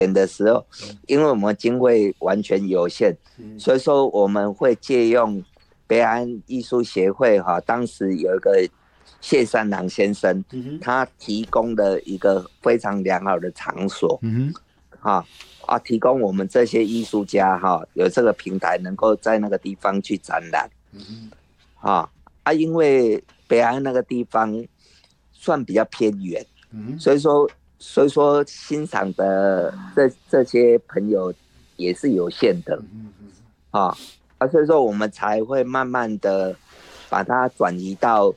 的时候，因为我们经费完全有限，所以说我们会借用北海岸艺术协会当时有一个谢三郎先生，他提供的一个非常良好的场所，提供我们这些艺术家有这个平台，能够在那个地方去展览，因为北海岸那个地方算比较偏远，所以说欣赏的这些朋友也是有限的，所以说我们才会慢慢的把它转移到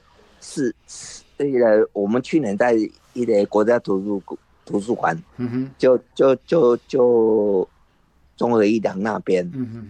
我们去年在一个国家图书馆，就综合医疗那边，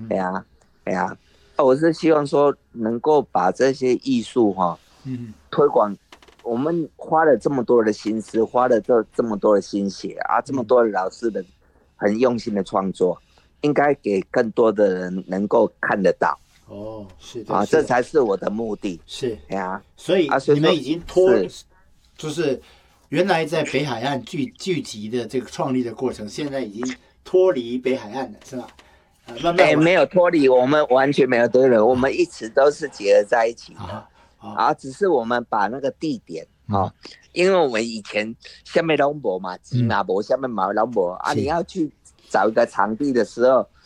我是希望说能够把这些艺术推广。我们花了这么多的心思，花了这么多的心血这么多的老师的很用心的创作，应该给更多的人能够看得到。 是的， 这才是我的目的。 是，所以你们已经就是原来在北海岸聚集的这个创立的过程，现在已经脱离北海岸了，是吧？慢慢没有脱离，我们完全没有脱离，我们一直都是结合在一起的。只是我们把那个地点，因为我们以前下面都没嘛，吉马博下面嘛都没你要去找一个场地的时候，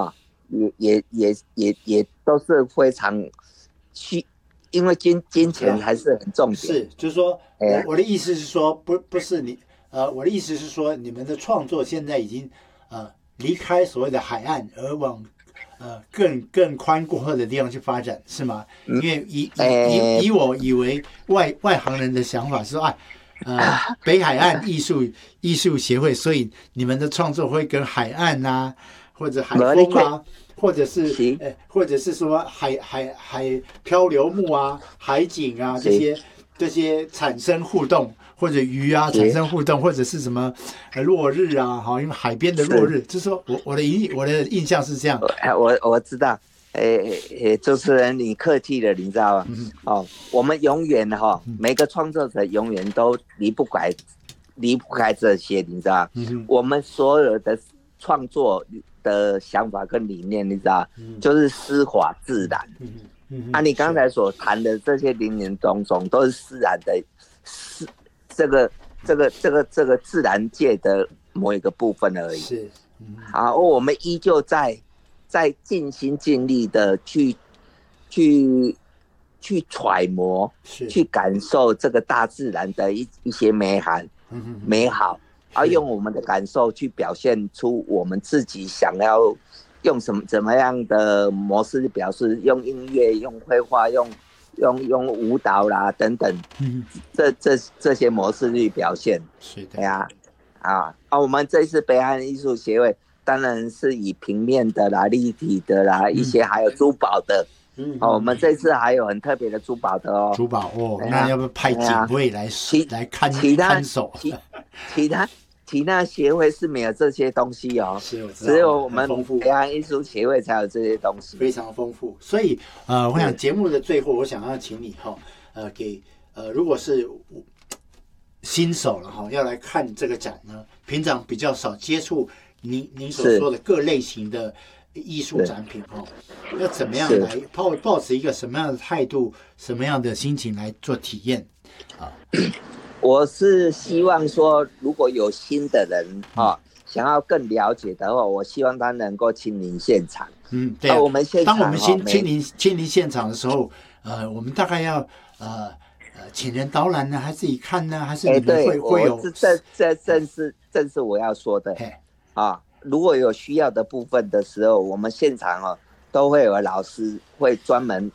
也都是非常因为金钱还是很重点。 是，就是说，我的意思是说，不是你，我的意思是说，你们的创作现在已经离开所谓的海岸，而往更宽阔的地方去发展，是吗？因为以我以为外行人的想法是说北海岸艺术协会，所以你们的创作会跟海岸或者海风或者是说海漂流木海景这些产生互动。或者鱼产生互动，或者是什么落日因为海边的落日，就是说我的印象是这样。 我知道，主持人你客气了，你知道吗？我们永远每个创作者永远都离不开这些，你知道？我们所有的创作的想法跟理念，你知道，就是丝滑自然。你刚才所谈的这些林林总总，都是自然的。这个自然界的某一个部分而已。 是， 我们依旧在尽心尽力的去揣摩，去感受这个大自然的一些美好，用我们的感受去表现出我们自己想要用怎么样的模式去表示，用音乐，用绘画，用舞蹈啦等等，这些模式去表现。 是的， 我们这次北海岸艺术协会当然是以平面的啦、立体的啦，一些还有珠宝的。我们这次还有很特别的珠宝的珠宝那要不要派警卫来看守？ 其他协会是没有这些东西只有我们北海岸艺术协会才有这些东西， 非常丰富。所以我想节目的最后，我想要请你给如果是新手了要来看这个展呢，平常比较少接触您所说的各类型的艺术展品要怎么样来抱持一个什么样的态度、什么样的心情来做体验我是希望说，如果有新的人想要更了解的话，我希望他能够亲临现场。 对当我们亲临现场的时候，我们大概要请人导览呢，还是自己看呢？还是你们会有？ 这正是我要说的如果有需要的部分的时候，我们现场都会有老师会专门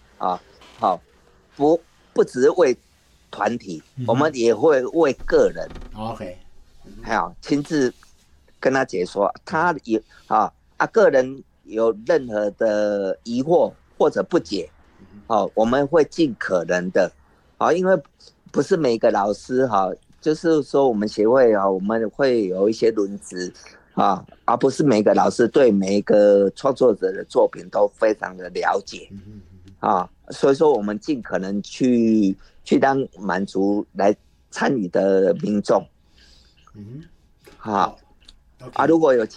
不只是为团体，我们也会为个人 ，OK， 亲自跟他解说。他也个人有任何的疑惑或者不解，我们会尽可能的，因为不是每个老师就是说我们协会我们会有一些轮值而不是每个老师对每一个创作者的作品都非常的了解所以说我们尽可能去当满足来参与的民众。如果有